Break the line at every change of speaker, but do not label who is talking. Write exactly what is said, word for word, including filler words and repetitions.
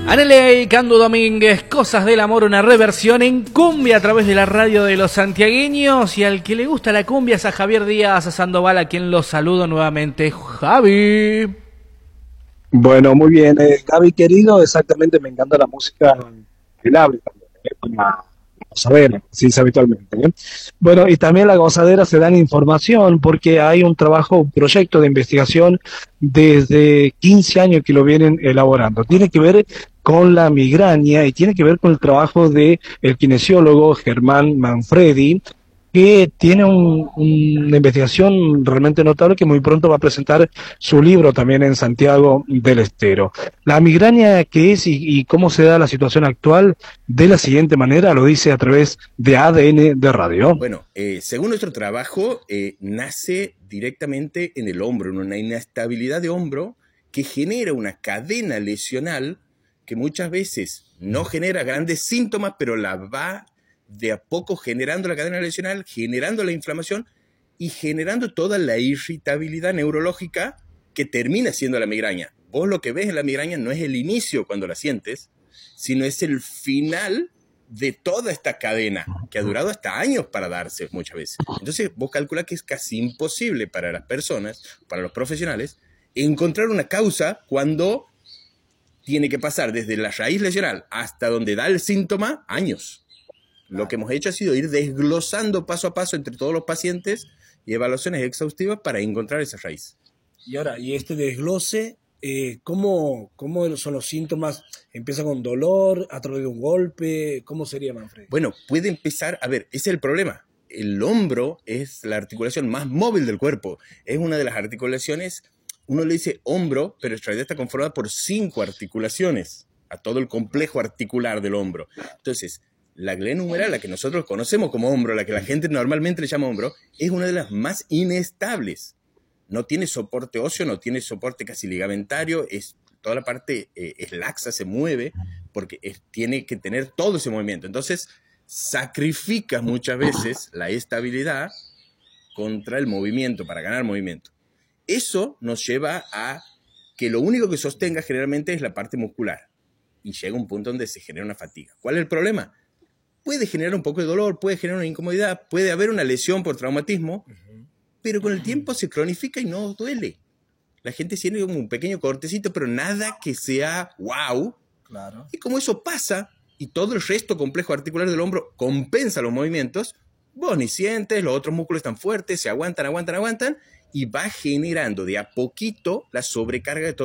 Anele y Cando Domínguez, Cosas del Amor, una reversión en cumbia a través de la radio de los santiagueños. Y al que le gusta la cumbia es a Javier Díaz Sandoval, a quien los saludo nuevamente. Javi.
Bueno, muy bien. Eh, Gaby, querido, exactamente me encanta la música bailable también, eh, como la gozadera, sí, se habitualmente. ¿Eh? Bueno, y también la gozadera se dan información porque hay un trabajo, un proyecto de investigación desde quince años que lo vienen elaborando. Tiene que ver con la migraña y tiene que ver con el trabajo de el kinesiólogo Germán Manfredi, que tiene un- una investigación realmente notable que muy pronto va a presentar su libro también en Santiago del Estero. La migraña, ¿qué es y, y cómo se da la situación actual? De la siguiente manera, lo dice a través de A D N de Radio.
Bueno, eh, según nuestro trabajo, eh, nace directamente en el hombro, en una inestabilidad de hombro que genera una cadena lesional que muchas veces no genera grandes síntomas, pero la va de a poco generando la cadena lesional, generando la inflamación y generando toda la irritabilidad neurológica que termina siendo la migraña. Vos lo que ves en la migraña no es el inicio cuando la sientes, sino es el final de toda esta cadena que ha durado hasta años para darse muchas veces. Entonces vos calculás que es casi imposible para las personas, para los profesionales, encontrar una causa cuando tiene que pasar desde la raíz lesional hasta donde da el síntoma años. Lo que hemos hecho ha sido ir desglosando paso a paso entre todos los pacientes y evaluaciones exhaustivas para encontrar esa raíz.
Y ahora, y este desglose, eh, ¿cómo, ¿cómo son los síntomas? ¿Empieza con dolor, a través de un golpe? ¿Cómo sería, Manfred?
Bueno, puede empezar, a ver, ese es el problema. El hombro es la articulación más móvil del cuerpo. Es una de las articulaciones, uno le dice hombro, pero en realidad está conformada por cinco articulaciones, a todo el complejo articular del hombro. Entonces, la glena humeral, la que nosotros conocemos como hombro, la que la gente normalmente le llama hombro, es una de las más inestables. No tiene soporte óseo, no tiene soporte casi ligamentario, es, toda la parte eh, es laxa, se mueve, porque es, tiene que tener todo ese movimiento. Entonces, sacrificas muchas veces la estabilidad contra el movimiento, para ganar movimiento. Eso nos lleva a que lo único que sostenga generalmente es la parte muscular. Y llega un punto donde se genera una fatiga. ¿Cuál es el problema? Puede generar un poco de dolor, puede generar una incomodidad, puede haber una lesión por traumatismo, uh-huh. pero con el tiempo se cronifica y no duele. La gente siente como un pequeño cortecito, pero nada que sea wow.
Claro.
Y como eso pasa, y todo el resto complejo articular del hombro compensa los movimientos, vos ni sientes, los otros músculos están fuertes, se aguantan, aguantan, aguantan, y va generando de a poquito la sobrecarga de todo